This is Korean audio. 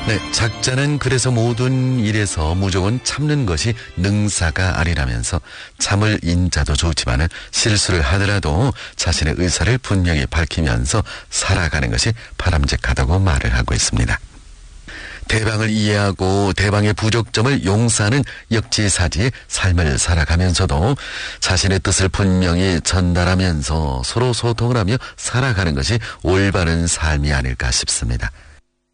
네, 작자는 그래서 모든 일에서 무조건 참는 것이 능사가 아니라면서 참을 인자도 좋지만은 실수를 하더라도 자신의 의사를 분명히 밝히면서 살아가는 것이 바람직하다고 말을 하고 있습니다. 대방을 이해하고 대방의 부족점을 용서하는 역지사지의 삶을 살아가면서도 자신의 뜻을 분명히 전달하면서 서로 소통을 하며 살아가는 것이 올바른 삶이 아닐까 싶습니다.